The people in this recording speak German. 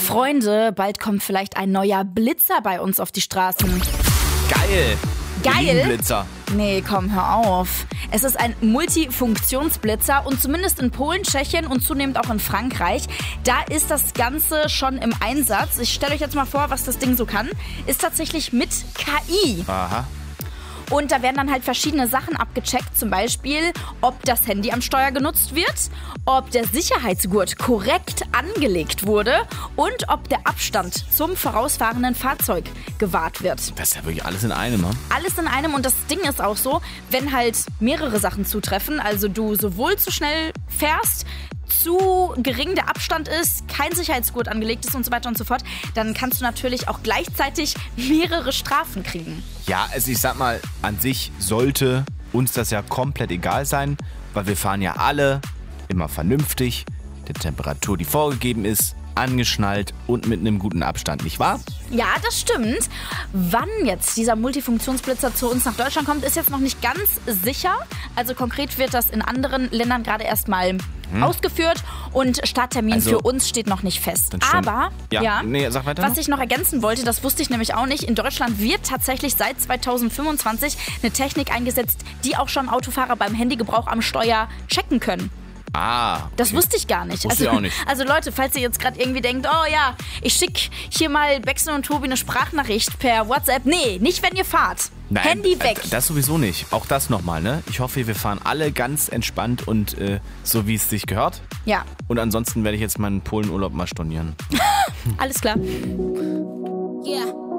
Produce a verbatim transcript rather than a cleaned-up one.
Freunde, bald kommt vielleicht ein neuer Blitzer bei uns auf die Straßen. Geil. Geil? Blitzer. Nee, komm, hör auf. Es ist ein Multifunktionsblitzer und zumindest in Polen, Tschechien und zunehmend auch in Frankreich, da ist das Ganze schon im Einsatz. Ich stelle euch jetzt mal vor, was das Ding so kann. Ist tatsächlich mit K I. Aha. Und da werden dann halt verschiedene Sachen abgecheckt, zum Beispiel, ob das Handy am Steuer genutzt wird, ob der Sicherheitsgurt korrekt angelegt wurde und ob der Abstand zum vorausfahrenden Fahrzeug gewahrt wird. Das ist ja wirklich alles in einem, ne? Alles in einem und das Ding ist auch so, wenn halt mehrere Sachen zutreffen, also du sowohl zu schnell fährst, zu gering der Abstand ist, kein Sicherheitsgurt angelegt ist und so weiter und so fort, dann kannst du natürlich auch gleichzeitig mehrere Strafen kriegen. Ja, also ich sag mal, an sich sollte uns das ja komplett egal sein, weil wir fahren ja alle immer vernünftig, der Temperatur, die vorgegeben ist, angeschnallt und mit einem guten Abstand, nicht wahr? Ja, das stimmt. Wann jetzt dieser Multifunktionsblitzer zu uns nach Deutschland kommt, ist jetzt noch nicht ganz sicher. Also konkret wird das in anderen Ländern gerade erst mal hm. ausgeführt und Starttermin also, für uns steht noch nicht fest. Aber, ja, ja nee, sag weiter was noch. ich noch ergänzen wollte, das wusste ich nämlich auch nicht, in Deutschland wird tatsächlich seit zweitausendfünfundzwanzig eine Technik eingesetzt, die auch schon Autofahrer beim Handygebrauch am Steuer checken können. Ah. Okay. Das wusste ich gar nicht. Wusste also, ich auch nicht. Also Leute, falls ihr jetzt gerade irgendwie denkt, oh ja, ich schicke hier mal Bexen und Tobi eine Sprachnachricht per WhatsApp. Nee, nicht wenn ihr fahrt. Nein, Handy weg. Äh, das sowieso nicht. Auch das nochmal, ne? Ich hoffe, wir fahren alle ganz entspannt und äh, so, wie es sich gehört. Ja. Und ansonsten werde ich jetzt meinen Polenurlaub mal stornieren. Alles klar. Yeah.